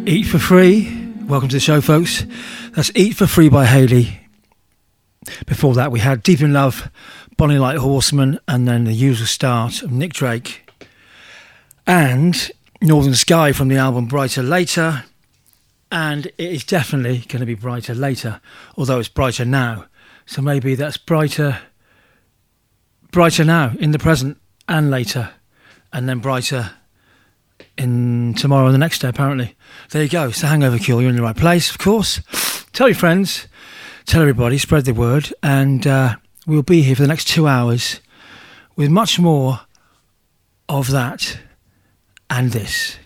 Eat for Free. Welcome to the show, folks. That's Eat for Free by Hayley. Before that, we had Deep in Love, Bonnie Light Horseman, and then the usual start of Nick Drake. And Northern Sky from the album Brighter Later. And it is definitely going to be brighter later, although it's brighter now. So maybe that's brighter now, in the present and later. And then brighter in tomorrow and the next day, apparently. There you go. It's the Hangover Cure. You're in the right place, of course. Tell your friends. Tell everybody. Spread the word. And we'll be here for the next 2 hours with much more of that and this.